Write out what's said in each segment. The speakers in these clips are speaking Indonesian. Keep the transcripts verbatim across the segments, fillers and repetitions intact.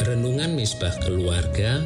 Renungan Misbah Keluarga.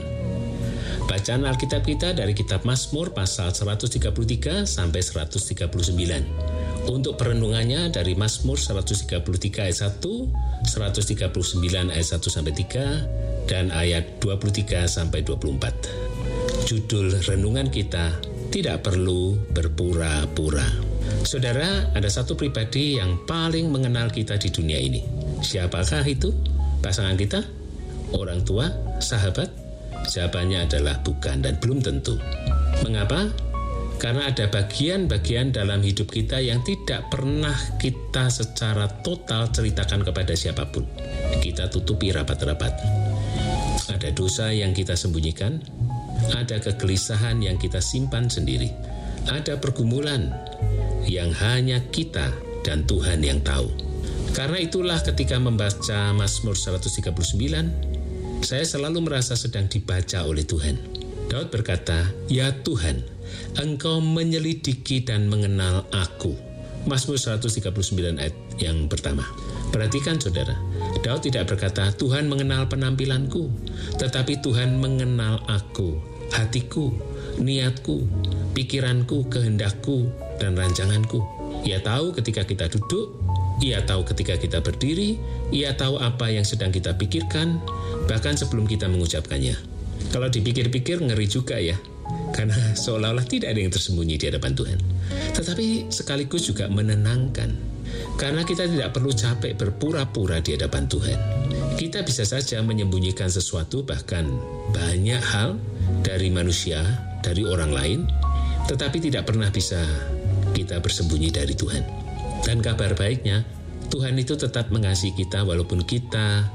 Bacaan Alkitab kita dari kitab Mazmur pasal seratus tiga puluh tiga sampai seratus tiga puluh sembilan. Untuk perenungannya dari Mazmur seratus tiga puluh tiga ayat satu, seratus tiga puluh sembilan ayat satu sampai tiga, dan ayat dua puluh tiga sampai dua puluh empat. Judul renungan kita, tidak perlu berpura-pura. Saudara, ada satu pribadi yang paling mengenal kita di dunia ini. Siapakah itu? Pasangan kita? Orang tua? Sahabat? Jawabannya adalah bukan dan belum tentu. Mengapa? Karena ada bagian-bagian dalam hidup kita yang tidak pernah kita secara total ceritakan kepada siapapun. Kita tutupi rapat-rapat. Ada dosa yang kita sembunyikan, ada kegelisahan yang kita simpan sendiri, ada pergumulan yang hanya kita dan Tuhan yang tahu. Karena itulah ketika membaca Mazmur seratus tiga puluh sembilan, saya selalu merasa sedang dibaca oleh Tuhan. Daud berkata, "Ya Tuhan, Engkau menyelidiki dan mengenal aku." Mazmur seratus tiga puluh sembilan ayat yang pertama. Perhatikan saudara, Daud tidak berkata, "Tuhan mengenal penampilanku," tetapi Tuhan mengenal aku, hatiku, niatku, pikiranku, kehendakku, dan rancanganku. Ia tahu ketika kita duduk, Ia tahu ketika kita berdiri, Ia tahu apa yang sedang kita pikirkan, bahkan sebelum kita mengucapkannya. Kalau dipikir-pikir ngeri juga ya, karena seolah-olah tidak ada yang tersembunyi di hadapan Tuhan. Tetapi sekaligus juga menenangkan, karena kita tidak perlu capek berpura-pura di hadapan Tuhan. Kita bisa saja menyembunyikan sesuatu, bahkan banyak hal dari manusia, dari orang lain, tetapi tidak pernah bisa kita bersembunyi dari Tuhan. Dan kabar baiknya, Tuhan itu tetap mengasihi kita walaupun kita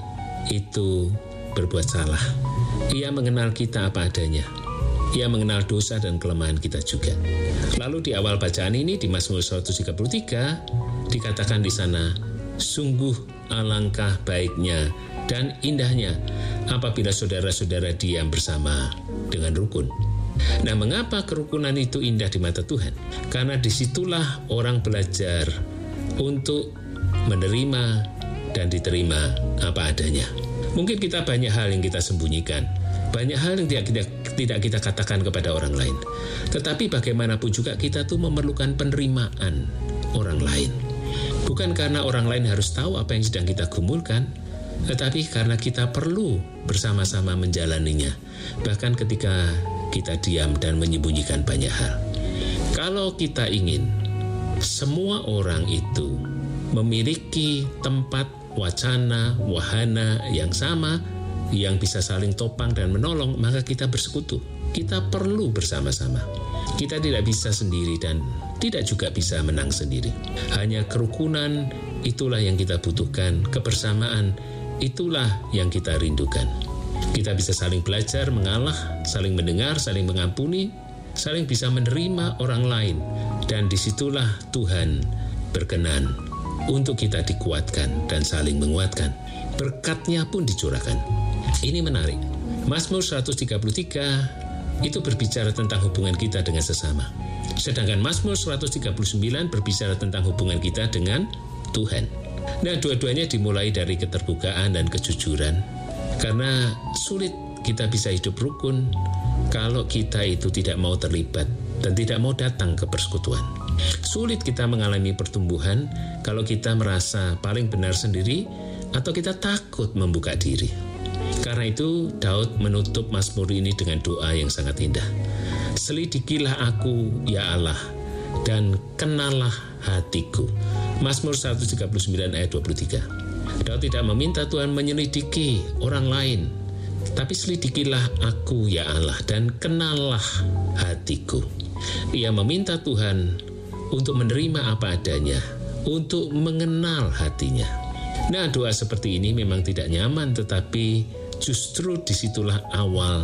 itu berbuat salah. Ia mengenal kita apa adanya. Ia mengenal dosa dan kelemahan kita juga. Lalu di awal bacaan ini di Mazmur seratus tiga puluh tiga dikatakan di sana, "Sungguh alangkah baiknya dan indahnya apabila saudara-saudara diam bersama dengan rukun." Nah, mengapa kerukunan itu indah di mata Tuhan? Karena disitulah orang belajar untuk menerima dan diterima apa adanya. Mungkin kita banyak hal yang kita sembunyikan, banyak hal yang tidak kita, tidak kita katakan kepada orang lain. Tetapi bagaimanapun juga kita tuh memerlukan penerimaan orang lain. Bukan karena orang lain harus tahu apa yang sedang kita gumulkan, tetapi karena kita perlu bersama-sama menjalaninya, bahkan ketika kita diam dan menyembunyikan banyak hal. Kalau kita ingin semua orang itu memiliki tempat, wacana, wahana yang sama, yang bisa saling topang dan menolong, maka kita bersekutu. Kita perlu bersama-sama. Kita tidak bisa sendiri dan tidak juga bisa menang sendiri. Hanya kerukunan itulah yang kita butuhkan, kebersamaan itulah yang kita rindukan. Kita bisa saling belajar, mengalah, saling mendengar, saling mengampuni, saling bisa menerima orang lain. Dan disitulah Tuhan berkenan untuk kita dikuatkan dan saling menguatkan. Berkatnya pun dicurahkan. Ini menarik. Mazmur seratus tiga puluh tiga itu berbicara tentang hubungan kita dengan sesama. Sedangkan Mazmur seratus tiga puluh sembilan berbicara tentang hubungan kita dengan Tuhan. Nah, dua-duanya dimulai dari keterbukaan dan kejujuran. Karena sulit kita bisa hidup rukun kalau kita itu tidak mau terlibat dan tidak mau datang ke persekutuan. Sulit kita mengalami pertumbuhan kalau kita merasa paling benar sendiri atau kita takut membuka diri. Karena itu Daud menutup Mazmur ini dengan doa yang sangat indah. "Selidikilah aku, ya Allah, dan kenallah hatiku." Mazmur seratus tiga puluh sembilan ayat dua puluh tiga. Daud tidak meminta Tuhan menyelidiki orang lain, tapi selidikilah aku, ya Allah, dan kenallah hatiku. Ia meminta Tuhan untuk menerima apa adanya, untuk mengenal hatinya. Nah, doa seperti ini memang tidak nyaman, tetapi justru disitulah awal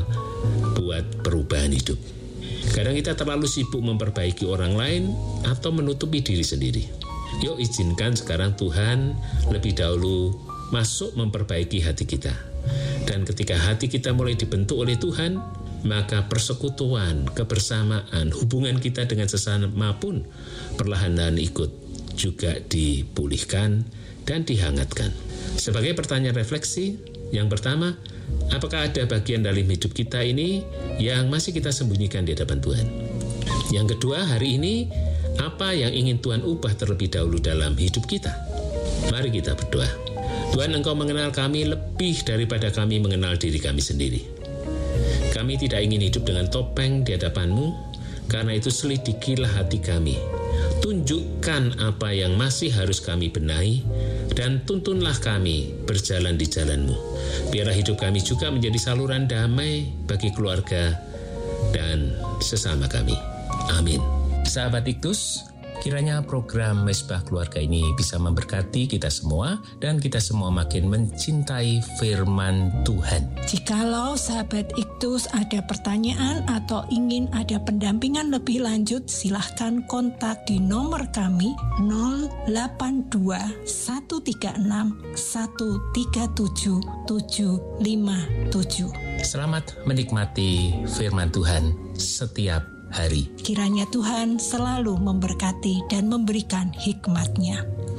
buat perubahan hidup. Kadang kita terlalu sibuk memperbaiki orang lain atau menutupi diri sendiri. Yuk izinkan sekarang Tuhan lebih dahulu masuk memperbaiki hati kita. Dan ketika hati kita mulai dibentuk oleh Tuhan, maka persekutuan, kebersamaan, hubungan kita dengan sesama pun perlahan-lahan ikut juga dipulihkan dan dihangatkan. Sebagai pertanyaan refleksi, yang pertama, apakah ada bagian dalam hidup kita ini yang masih kita sembunyikan di hadapan Tuhan? Yang kedua, hari ini, apa yang ingin Tuhan ubah terlebih dahulu dalam hidup kita? Mari kita berdoa. Tuhan, Engkau mengenal kami lebih daripada kami mengenal diri kami sendiri. Kami tidak ingin hidup dengan topeng di hadapan-Mu, karena itu selidikilah hati kami. Tunjukkan apa yang masih harus kami benahi, dan tuntunlah kami berjalan di jalan-Mu. Biarlah hidup kami juga menjadi saluran damai bagi keluarga dan sesama kami. Amin. Sahabat Iktus, kiranya program Mesbah Keluarga ini bisa memberkati kita semua dan kita semua makin mencintai firman Tuhan. Jikalau sahabat Iktus ada pertanyaan atau ingin ada pendampingan lebih lanjut, silahkan kontak di nomor kami nol delapan dua satu tiga enam satu tiga tujuh tujuh lima tujuh. Selamat menikmati firman Tuhan setiap hari. Kiranya Tuhan selalu memberkati dan memberikan hikmat-Nya.